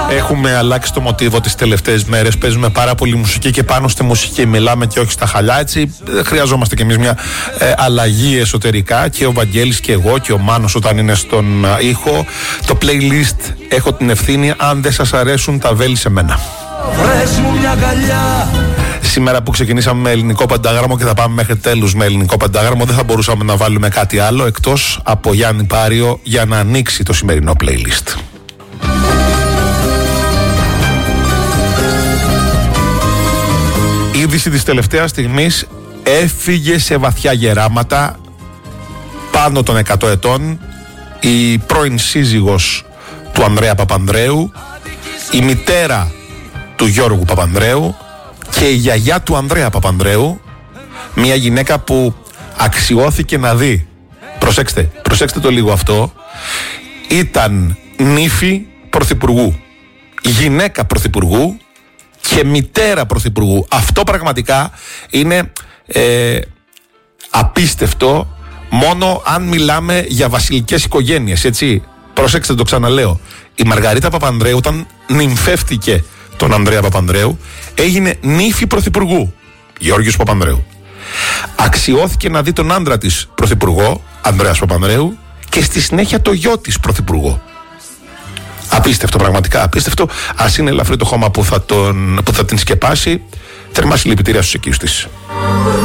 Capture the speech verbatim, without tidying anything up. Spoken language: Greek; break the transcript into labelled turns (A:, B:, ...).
A: Έχουμε αλλάξει το μοτίβο τις τελευταίες μέρες. Παίζουμε πάρα πολύ μουσική και πάνω στη μουσική μιλάμε και όχι στα χαλιά. Έτσι χρειαζόμαστε κι εμείς μια ε, αλλαγή εσωτερικά. Και ο Βαγγέλης και εγώ και ο Μάνος όταν είναι στον ε, ήχο. Το playlist έχω την ευθύνη. Αν δεν σας αρέσουν τα βέλη σε μένα. Σήμερα που ξεκινήσαμε με ελληνικό πεντάγραμμο και θα πάμε μέχρι τέλους με ελληνικό πεντάγραμμο, δεν θα μπορούσαμε να βάλουμε κάτι άλλο εκτός από Γιάννη Πάριο για να ανοίξει το σημερινό playlist. Η είδηση της τελευταίας στιγμής έφυγε σε βαθιά γεράματα πάνω των εκατό ετών. Η πρώην σύζυγος του Ανδρέα Παπανδρέου, η μητέρα του Γιώργου Παπανδρέου και η γιαγιά του Ανδρέα Παπανδρέου, μια γυναίκα που αξιώθηκε να δει, προσέξτε, προσέξτε το λίγο αυτό, ήταν νύφη πρωθυπουργού, γυναίκα πρωθυπουργού και μητέρα πρωθυπουργού. Αυτό πραγματικά είναι ε, απίστευτο μόνο αν μιλάμε για βασιλικές οικογένειες, έτσι. Προσέξτε, το ξαναλέω. Η Μαργαρίτα Παπανδρέου όταν νυμφεύτηκε τον Ανδρέα Παπανδρέου έγινε νύφη πρωθυπουργού, Γιώργος Παπανδρέου. Αξιώθηκε να δει τον άντρα της πρωθυπουργό, Ανδρέας Παπανδρέου, και στη συνέχεια το γιο της πρωθυπουργό. Απίστευτο, πραγματικά απίστευτο. Ας είναι ελαφρύ το χώμα που θα, τον, που θα την σκεπάσει. Θερμά συλληπιτήρια στους οικείους της.